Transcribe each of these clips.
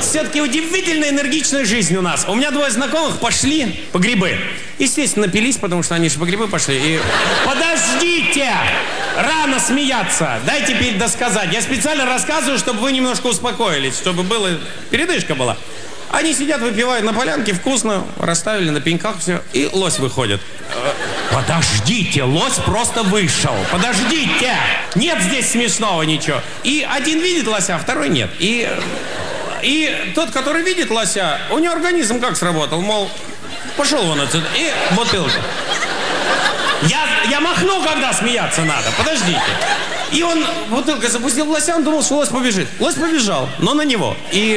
все-таки удивительно энергичная жизнь у нас. У меня двое знакомых пошли по грибы. Естественно, напились, потому что они же по грибы пошли. И... Подождите! Рано смеяться. Дайте теперь досказать. Я специально рассказываю, чтобы вы немножко успокоились, чтобы была передышка была. Они сидят, выпивают на полянке, вкусно, расставили на пеньках все, и лось выходит. Подождите, лось просто вышел. Подождите! Нет здесь смешного ничего. И один видит лося, второй нет. И тот, который видит лося, у него организм как сработал, мол, пошел вон отсюда, и бутылка. Я махну, когда смеяться надо, подождите. И он бутылкой запустил лося, он думал, что лось побежит. Лось побежал, но на него. И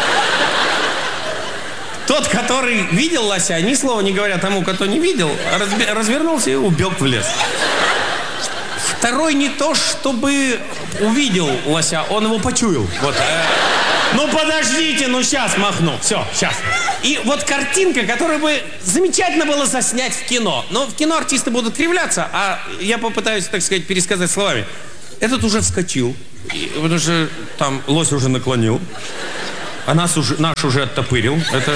тот, который видел лося, ни слова не говоря тому, кто не видел, развернулся и убег в лес. Второй не то, чтобы увидел лося, он его почуял. Вот. Ну подождите, ну сейчас махну. Все, сейчас. И вот картинка, которую бы замечательно было заснять в кино. Но в кино артисты будут кривляться, а я попытаюсь, так сказать, пересказать словами. Этот уже вскочил, потому что там лось уже наклонил, а наш уже оттопырил. Это...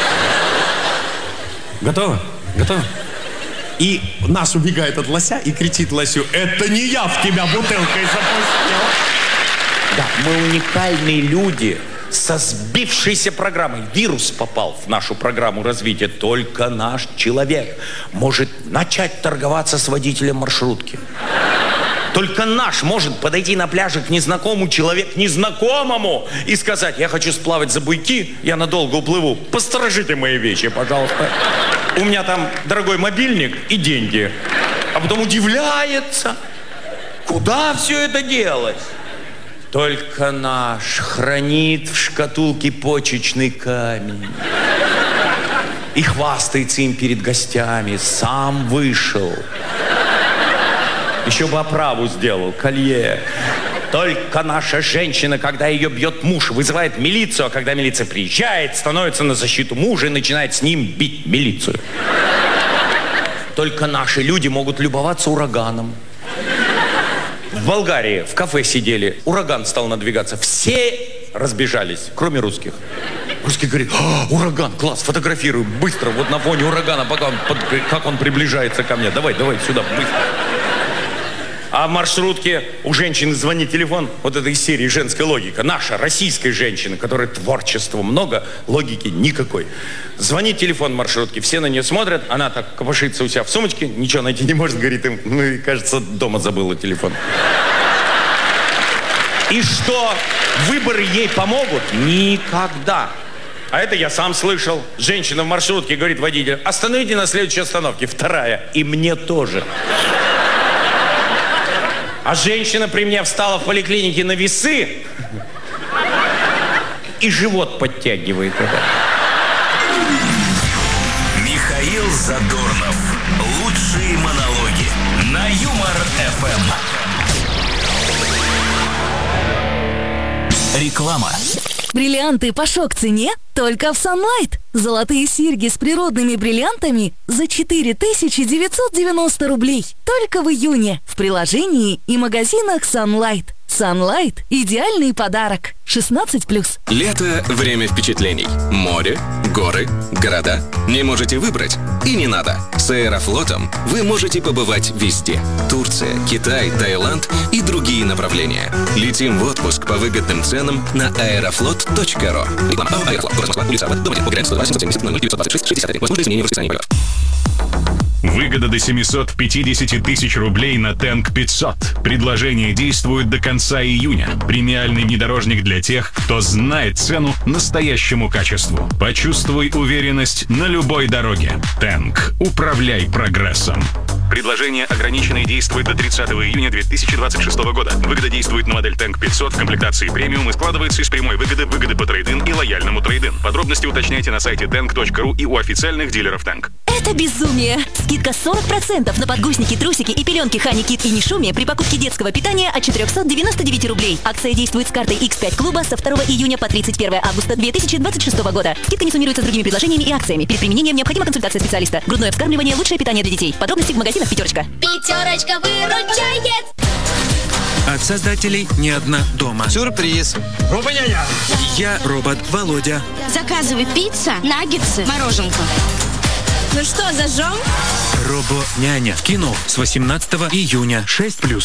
Готово? Готово? И наш убегает от лося и кричит лосю: это не я в тебя бутылкой запустил. Да, мы уникальные люди со сбившейся программой. Вирус попал в нашу программу развития. Только наш человек может начать торговаться с водителем маршрутки. Только наш может подойти на пляже к незнакомому человеку, незнакомому, и сказать: я хочу сплавать за буйки, я надолго уплыву, посторожите мои вещи, пожалуйста. У меня там дорогой мобильник и деньги. А потом удивляется, куда все это делать? Только наш хранит в шкатулке почечный камень и хвастается им перед гостями. Сам вышел. Еще бы оправу сделал, колье. Только наша женщина, когда ее бьет муж, вызывает милицию, а когда милиция приезжает, становится на защиту мужа и начинает с ним бить милицию. Только наши люди могут любоваться ураганом. В Болгарии в кафе сидели, ураган стал надвигаться. Все разбежались, кроме русских. Русские говорят: ураган, класс, фотографирую быстро, вот на фоне урагана, пока как он приближается ко мне. Давай сюда, быстро. А в маршрутке у женщины звонит телефон, вот это из серии «Женская логика». Наша, российская женщина, которой творчества много, логики никакой. Звонит телефон в маршрутке, все на нее смотрят, она так копошится у себя в сумочке, ничего найти не может, говорит им, ну и, кажется, дома забыла телефон. И что выборы ей помогут? Никогда. А это я сам слышал. Женщина в маршрутке говорит водителю: остановите на следующей остановке. Вторая. И мне тоже. А женщина при мне встала в поликлинике на весы и живот подтягивает. Михаил Задорнов. Лучшие монологи на Юмор-ФМ. Реклама. Бриллианты по шок-цене только в Sunlight. Золотые серьги с природными бриллиантами за 4990 рублей. Только в июне в приложении и магазинах Sunlight. Sunlight – идеальный подарок. 16+. Лето – время впечатлений. Море, горы, города. Не можете выбрать? И не надо. С Аэрофлотом вы можете побывать везде. Турция, Китай, Таиланд и другие направления. Летим в отпуск по выгодным ценам на aeroflot.ru. Реклама. Аэрофлот. Город Москва. Улица Дом 1. Погрянь 170 926 61. Возможно изменение в расписании полетов. Выгода до 750 тысяч рублей на Тэнк 500. Предложение действует до конца июня. Премиальный внедорожник для тех, кто знает цену настоящему качеству. Почувствуй уверенность на любой дороге. Тэнк. Управляй прогрессом. Предложение ограничено и действует до 30 июня 2026 года. Выгода действует на модель Тэнк 500 в комплектации премиум и складывается из прямой выгоды по трейд-ин и лояльному трейд-ин. Подробности уточняйте на сайте tank.ru и у официальных дилеров Тэнк. Это безумие! Скидка 40% на подгузники, трусики и пеленки Хани Кит и Нишуми при покупке детского питания от 499 рублей. Акция действует с картой X5 клуба со 2 июня по 31 августа 2026 года. Скидка не суммируется с другими предложениями и акциями. Перед применением необходима консультация специалиста. Грудное вскармливание – лучшее питание для детей. Подробности в магазинах «Пятерочка». Пятерочка выручает. От создателей «Не одна дома». Сюрприз. Я робот Володя. Заказывай пицца, наггетсы, мороженку. Ну что, зажжем? Робо-няня. В кино с 18 июня 6+.